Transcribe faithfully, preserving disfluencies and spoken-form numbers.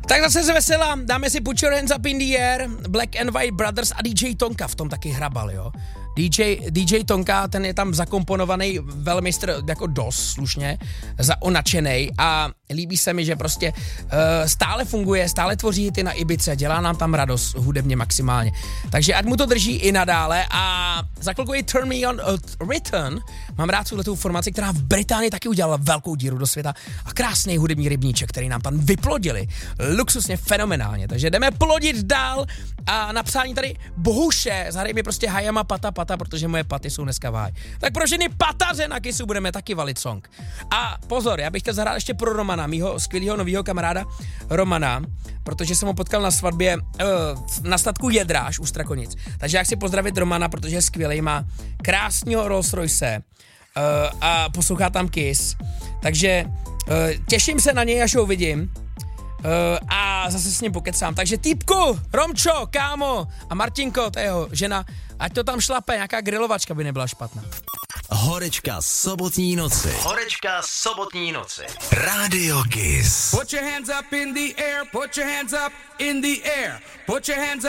Tak zase zvesela, dáme si Put Your Hands Up in the Air, Black and White Brothers a D J Tonka v tom taky hrabal, jo. D J, D J Tonka, ten je tam zakomponovaný velmistr jako dost slušně, zaonačenej a líbí se mi, že prostě uh, stále funguje, stále tvoří hity na Ibice, dělá nám tam radost hudebně maximálně. Takže ať mu to drží i nadále a za chvilku je Turn Me On uh, Return. Mám rád tuhletou formaci, která v Británii taky udělala velkou díru do světa a krásný hudební rybníček, který nám tam vyplodili. Luxusně, fenomenálně. Takže jdeme plodit dál a napsání tady Bohuše, zahraj mi prostě Hayama Pata Pata, protože moje paty jsou dneska váj. Tak pro ženy pataře na Kissu budeme taky valit song. A pozor, já bych chtěl zahrát ještě pro Romana, mýho skvělého novýho kamaráda Romana, protože jsem ho potkal na svatbě uh, na statku Jedráž u Strakonic. Takže já chci pozdravit Romana, protože je skvělej, má krásného Rolls Royce uh, a poslouchá tam Kiss. Takže uh, těším se na něj, až ho uvidím. Uh, a zase s ním pokecám. Takže týpku, Romčo, kámo a Martinko, to je jeho žena, ať to tam šlape, nějaká grilovačka by nebyla špatná. Horečka sobotní noci. Horečka sobotní noci. Radio Kiss. Put your hands up in the air, put your hands up in the air, put your hands up.